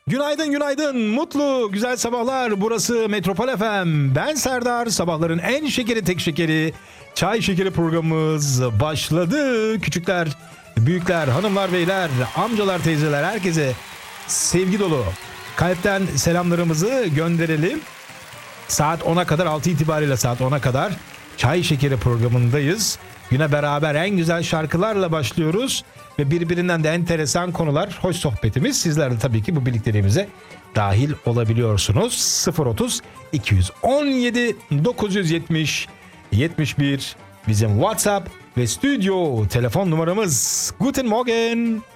Günaydın, günaydın, mutlu, güzel sabahlar. Burası Metropol FM. Ben Serdar. Sabahların en şekeri, tek şekeri, çay şekeri programımız başladı. Küçükler, büyükler, hanımlar, beyler, amcalar, teyzeler, herkese sevgi dolu kalpten selamlarımızı gönderelim. Saat 10'a kadar, 6 itibariyle saat 10'a kadar Çay Şekeri programındayız. Güne beraber en güzel şarkılarla başlıyoruz ve birbirinden de enteresan konular, hoş sohbetimiz. Sizler de tabii ki bu birlikteliğimize dahil olabiliyorsunuz. 030 217 970 71 bizim WhatsApp ve stüdyo telefon numaramız. Guten Morgen.